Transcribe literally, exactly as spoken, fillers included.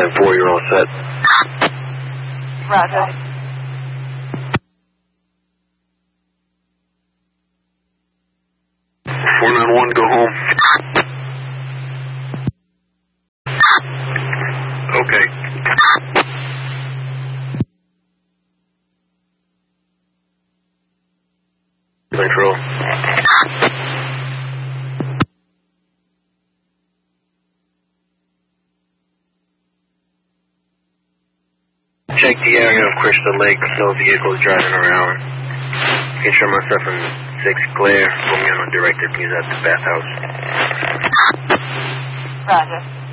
nine four, you're all set. Roger. four nine one, go home. Okay. Control. Check the area of Crystal Lake. No vehicles driving around. Make sure myself and six clear. Put me on a directed view at the bathhouse. Roger.